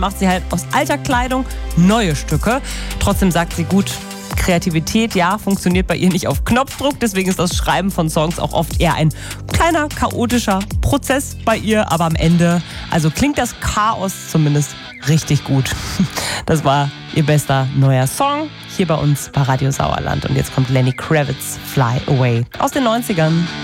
macht sie halt aus alter Kleidung neue Stücke. Trotzdem sagt sie, gut, Kreativität, ja, funktioniert bei ihr nicht auf Knopfdruck. Deswegen ist das Schreiben von Songs auch oft eher ein kleiner, chaotischer Prozess bei ihr. Aber am Ende, also klingt das Chaos zumindest richtig gut. Das war ihr bester neuer Song hier bei uns bei Radio Sauerland. Und jetzt kommt Lenny Kravitz, Fly Away aus den 90ern.